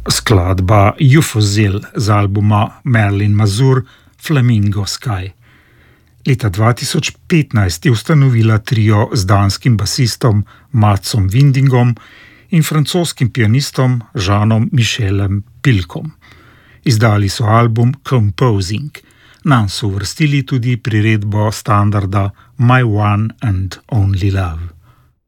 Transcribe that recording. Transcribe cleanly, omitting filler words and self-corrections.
skladba Euphosil z albuma Marilyn Mazur Flamingo Sky. Leta 2015 je ustanovila trio z danskim basistom Matsom Windingom in francoskim pianistom Jeanom Michelem Pilkom. Izdali so album Composing. Nanj so uvrstili tudi priredbo standarda My One and Only Love.